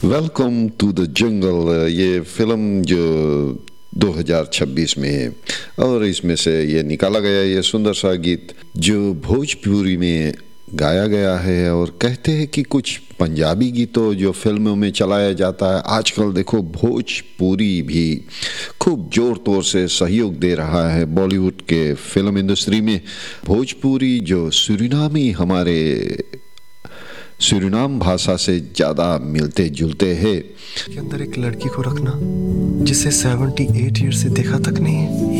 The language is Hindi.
Welcome to the jungle. ये फिल्म जो 2026 में है और इसमें से ये निकाला गया ये सुंदर सा गीत जो भोजपुरी में गाया गया है। और कहते हैं कि कुछ पंजाबी गीतों जो फिल्मों में चलाया जाता है, आजकल देखो भोजपुरी भी खूब जोर तोर से सहयोग दे रहा है बॉलीवुड के फिल्म इंडस्ट्री में। भोजपुरी जो सूरीनामी हमारे सूरीनाम भाषा से ज़्यादा मिलते जुलते हैं। के अंदर एक लड़की को रखना जिसे 78 ईयर से देखा तक नहीं है।